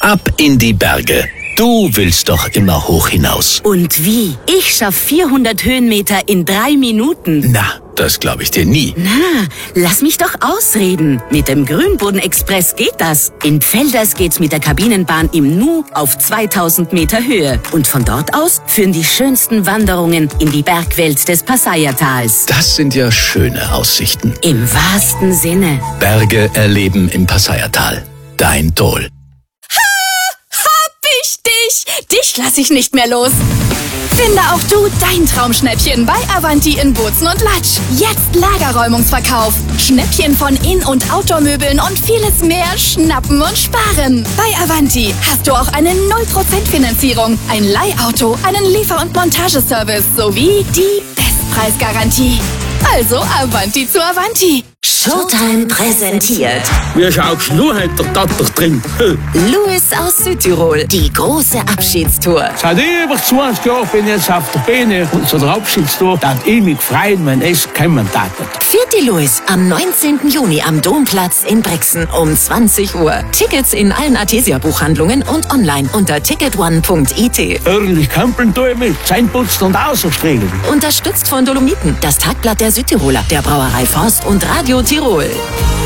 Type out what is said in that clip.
Ab in die Berge. Du willst doch immer hoch hinaus. Und wie? Ich schaff 400 Höhenmeter in 3 Minuten. Na, das glaube ich dir nie. Na, lass mich doch ausreden. Mit dem Grünboden-Express geht das. In Pfelders geht's mit der Kabinenbahn im Nu auf 2000 Meter Höhe. Und von dort aus führen die schönsten Wanderungen in die Bergwelt des Passayertals. Das sind ja schöne Aussichten. Im wahrsten Sinne. Berge erleben im Passayertal. Dein Toll. Dich lass ich nicht mehr los. Finde auch du dein Traumschnäppchen bei Avanti in Bozen und Latsch. Jetzt Lagerräumungsverkauf. Schnäppchen von In- und Outdoor-Möbeln und vieles mehr schnappen und sparen. Bei Avanti hast du auch eine 0% Finanzierung, ein Leihauto, einen Liefer- und Montageservice sowie die Bestpreisgarantie. Also Avanti zu Avanti. Showtime präsentiert Wie schaust du heute der Tatter drin? Louis aus Südtirol, die große Abschiedstour. Seit über 20 Jahren bin ich jetzt auf der Bühne und so der Abschiedstour, dass ich mich freuen, wenn es kommen darf. Vierte Louis am 19. Juni am Domplatz in Brixen um 20 Uhr. Tickets in allen Artesia-Buchhandlungen und online unter ticketone.it. Ordentlich Kampeln tue ich mit, Zähneputzen und Auserstrahlen. Unterstützt von Dolomiten, das Tagblatt der Südtiroler, der Brauerei Forst und Radio Tirol.